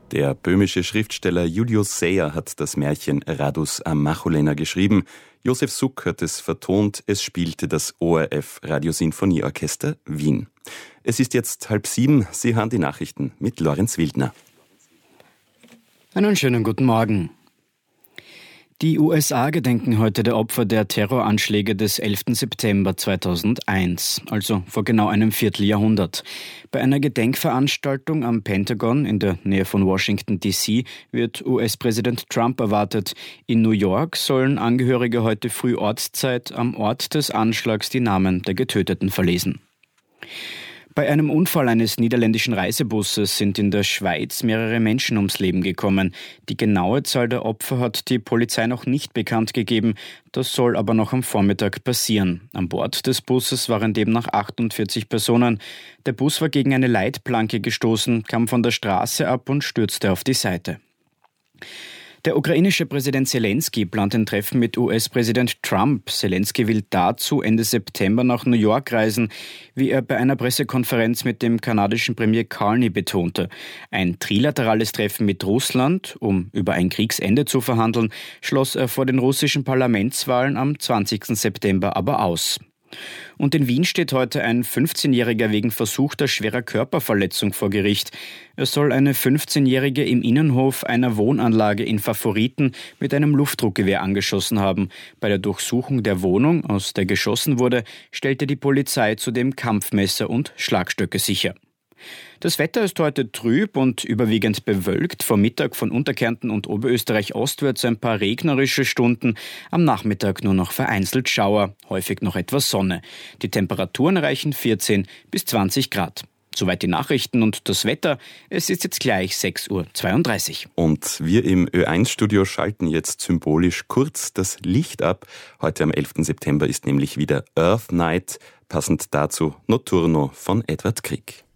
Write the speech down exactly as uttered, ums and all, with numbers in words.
Der böhmische Schriftsteller Julius Säyer hat das Märchen Radus am Macholena geschrieben. Josef Suk hat es vertont, es spielte das O R F Radiosinfonieorchester Wien. Es ist jetzt halb sieben, Sie hören die Nachrichten mit Lorenz Wildner. Einen schönen guten Morgen. Die U S A gedenken heute der Opfer der Terroranschläge des elften September zweitausendeins, also vor genau einem Vierteljahrhundert. Bei einer Gedenkveranstaltung am Pentagon in der Nähe von Washington D C wird U S-Präsident Trump erwartet. In New York sollen Angehörige heute früh Ortszeit am Ort des Anschlags die Namen der Getöteten verlesen. Bei einem Unfall eines niederländischen Reisebusses sind in der Schweiz mehrere Menschen ums Leben gekommen. Die genaue Zahl der Opfer hat die Polizei noch nicht bekannt gegeben. Das soll aber noch am Vormittag passieren. An Bord des Busses waren demnach achtundvierzig Personen. Der Bus war gegen eine Leitplanke gestoßen, kam von der Straße ab und stürzte auf die Seite. Der ukrainische Präsident Zelensky plant ein Treffen mit U S-Präsident Trump. Zelensky will dazu Ende September nach New York reisen, wie er bei einer Pressekonferenz mit dem kanadischen Premier Carney betonte. Ein trilaterales Treffen mit Russland, um über ein Kriegsende zu verhandeln, schloss er vor den russischen Parlamentswahlen am zwanzigsten September aber aus. Und in Wien steht heute ein fünfzehnjähriger wegen versuchter schwerer Körperverletzung vor Gericht. Er soll eine fünfzehnjährige im Innenhof einer Wohnanlage in Favoriten mit einem Luftdruckgewehr angeschossen haben. Bei der Durchsuchung der Wohnung, aus der geschossen wurde, stellte die Polizei zudem Kampfmesser und Schlagstöcke sicher. Das Wetter ist heute trüb und überwiegend bewölkt. Vor Mittag von Unterkärnten und Oberösterreich ostwärts ein paar regnerische Stunden. Am Nachmittag nur noch vereinzelt Schauer, häufig noch etwas Sonne. Die Temperaturen erreichen vierzehn bis zwanzig Grad. Soweit die Nachrichten und das Wetter. Es ist jetzt gleich sechs Uhr zweiunddreißig. Und wir im Ö eins Studio schalten jetzt symbolisch kurz das Licht ab. Heute am elften September ist nämlich wieder Earth Night. Passend dazu Notturno von Edward Grieg.